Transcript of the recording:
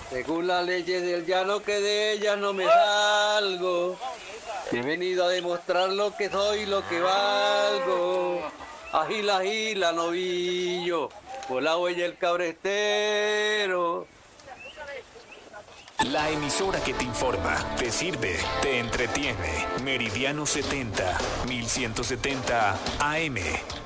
Según las leyes del llano que de ellas no me salgo. He venido a demostrar lo que soy, lo que valgo. Agila, agila, novillo, por la huella el cabretero. La emisora que te informa, te sirve, te entretiene. Meridiano 70, 1170 AM.